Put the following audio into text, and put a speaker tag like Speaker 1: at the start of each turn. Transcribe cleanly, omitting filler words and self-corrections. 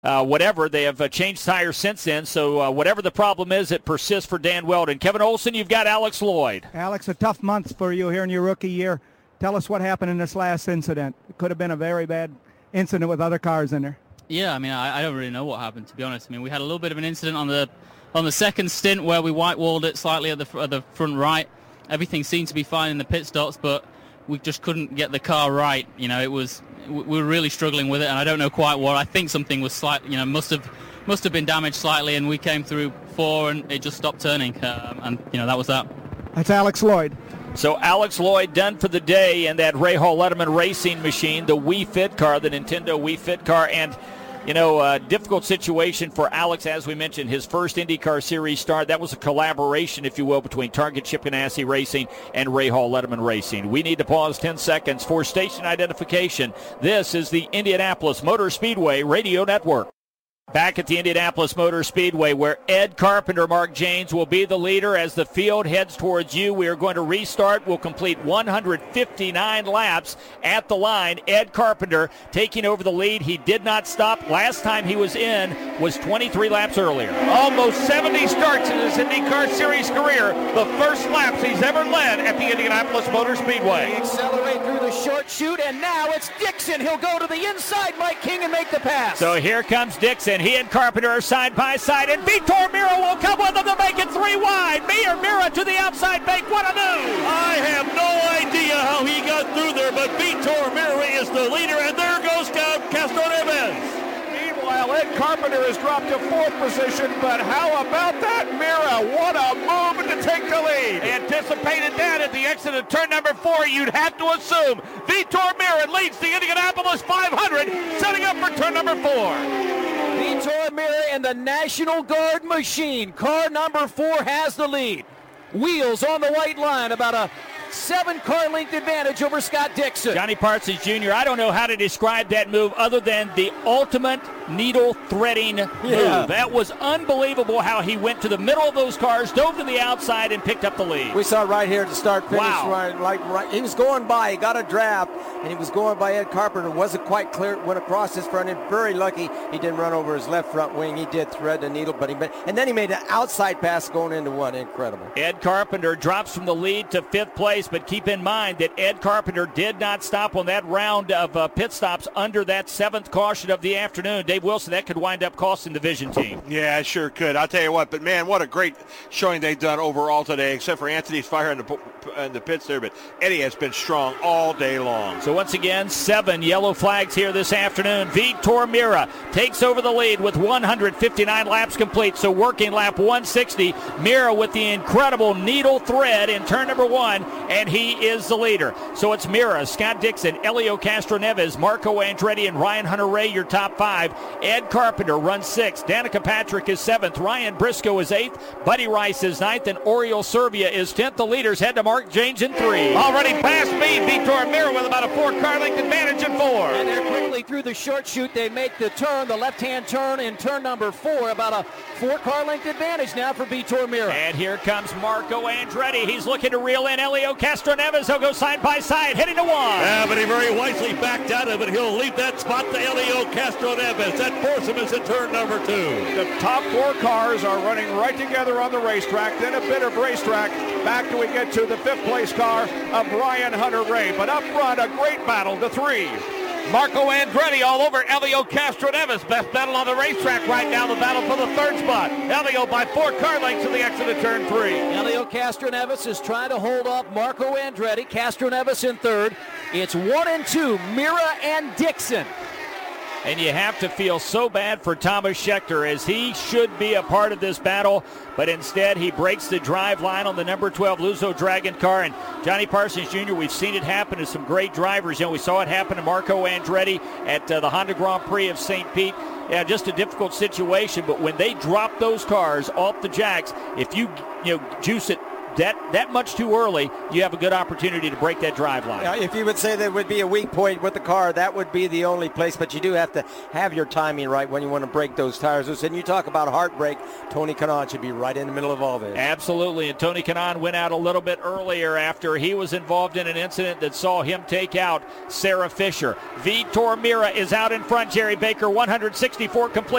Speaker 1: whatever. They have changed tires since then, so whatever the problem is, it persists for Dan Wheldon. Kevin Olson, you've got Alex Lloyd.
Speaker 2: Alex, a tough month for you here in your rookie year. Tell us what happened in this last incident. It could have been a very bad incident with other cars in there.
Speaker 3: Yeah, I mean, I don't really know what happened, to be honest. I mean, we had a little bit of an incident on the second stint where we white-walled it slightly at the front right. Everything seemed to be fine in the pit stops, but we just couldn't get the car right. You know, we were really struggling with it, and I don't know quite what. I think something was must have been damaged slightly, and we came through 4 and it just stopped turning, and that was that.
Speaker 2: That's Alex Lloyd.
Speaker 1: So Alex Lloyd done for the day in that Rahal Letterman racing machine, the Wii Fit car, the Nintendo Wii Fit car, and difficult situation for Alex, as we mentioned, his first IndyCar Series start. That was a collaboration, if you will, between Target Chip Ganassi Racing and Rahal Letterman Racing. We need to pause 10 seconds for station identification. This is the Indianapolis Motor Speedway Radio Network. Back at the Indianapolis Motor Speedway, where Ed Carpenter, Mark Janes will be the leader as the field heads towards you. We are going to restart. We'll complete 159 laps at the line. Ed Carpenter taking over the lead. He did not stop. Last time he was in was 23 laps earlier.
Speaker 4: Almost 70 starts in his IndyCar Series career. The first laps he's ever led at the Indianapolis Motor Speedway.
Speaker 5: Accelerate through the short chute, and now it's Dixon. He'll go to the inside, Mike King, and make the pass.
Speaker 1: So here comes Dixon. He and Carpenter are side by side, and Vitor Mira will come with them to make it 3 wide. Mira to the outside bank. What a move!
Speaker 4: I have no idea how he got through there, but Vitor Mira is the leader, and there goes Castroneves. Meanwhile, Ed Carpenter has dropped to 4th position, but how about that Mira? What a move to take the lead. Anticipated that at the exit of turn number 4. You'd have to assume Vitor Mira leads the Indianapolis 500, setting up for turn number 4.
Speaker 5: Vitor Mira and the National Guard machine. Car number 4 has the lead. Wheels on the white line, about a 7-car length advantage over Scott Dixon.
Speaker 1: Johnny Parsons Jr., I don't know how to describe that move other than the ultimate needle threading move. That was unbelievable how he went to the middle of those cars, dove to the outside, and picked up the lead.
Speaker 6: We saw right here at the start finish.
Speaker 1: Wow.
Speaker 6: Right, he was going by, he got a draft, and he was going by Ed Carpenter. Wasn't quite clear, went across his front end. Very lucky he didn't run over his left front wing. He did thread the needle, and then he made an outside pass going into 1. Incredible.
Speaker 1: Ed Carpenter drops from the lead to 5th place, but keep in mind that Ed Carpenter did not stop on that round of pit stops under that 7th caution of the afternoon. Dave Wilson, that could wind up costing the Vision team.
Speaker 4: Yeah, it sure could. I'll tell you what, but man, what a great showing they've done overall today, except for Anthony's fire in the pits there, but Eddie has been strong all day long.
Speaker 1: So once again, 7 yellow flags here this afternoon. Vitor Mira takes over the lead with 159 laps complete, so working lap 160. Mira with the incredible needle thread in turn number 1, and he is the leader. So it's Mira, Scott Dixon, Helio Castroneves, Marco Andretti, and Ryan Hunter-Reay, your top 5. Ed Carpenter runs 6th. Danica Patrick is 7th. Ryan Briscoe is 8th. Buddy Rice is 9th, and Oriol Servia is 10th. The leaders head to Mark Janes in 3.
Speaker 4: Already past me, Vitor Mira with about a 4-car length advantage in 4.
Speaker 5: And they're quickly through the short chute. They make the turn, the left-hand turn in turn number 4. About a 4-car length advantage now for Vitor Mira.
Speaker 1: And here comes Marco Andretti. He's looking to reel in Helio Castroneves. He'll go side by side, heading to 1.
Speaker 4: Yeah, but he very wisely backed out of it. He'll leave that spot to Helio Castroneves. That forces him is in turn number 2.
Speaker 7: The top 4 cars are running right together on the racetrack. Then a bit of racetrack. Back till we get to the 5th place car of Ryan Hunter-Reay. But up front, a great battle to 3.
Speaker 4: Marco Andretti all over Helio Castroneves. Best battle on the racetrack right now, the battle for the 3rd spot. Helio by 4 car lengths in the exit of turn 3.
Speaker 5: Helio Castroneves is trying to hold off Marco Andretti. Castroneves in 3rd. It's 1 and 2, Mira and Dixon.
Speaker 1: And you have to feel so bad for Thomas Scheckter, as he should be a part of this battle, but instead he breaks the drive line on the number 12 Lusso Dragon car. And Johnny Parsons Jr., we've seen it happen to some great drivers. We saw it happen to Marco Andretti at the Honda Grand Prix of St. Pete. Yeah, just a difficult situation, but when they drop those cars off the jacks, if you juice it that much too early, you have a good opportunity to break that drive line.
Speaker 6: If you would say there would be a weak point with the car, that would be the only place. But you do have to have your timing right when you want to break those tires loose. And you talk about heartbreak, Tony Kanaan should be right in the middle of all this.
Speaker 1: Absolutely. And Tony Kanaan went out a little bit earlier after he was involved in an incident that saw him take out Sarah Fisher. Vitor Meira is out in front. Jerry Baker, 164 complete.